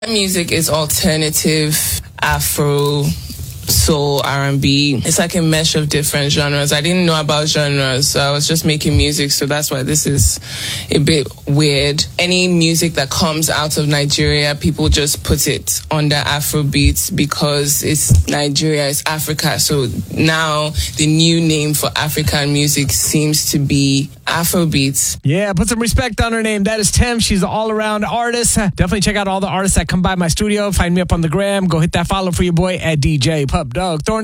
Music is alternative, Afro, soul, R&B. It's like a mesh of different genres. I didn't know about genres, so I was just making music, so that's why this is a bit weird. Any music that comes out of Nigeria, people just put it under Afro beats because it's Nigeria, it's Africa. So now the new name for African music seems to be Afro beats. Yeah, put some respect on her name. That is Tem. She's an all-around artist. Definitely check out all the artists that come by my studio. Find me up on the gram. Go hit that follow for your boy at DJ Pup Dog.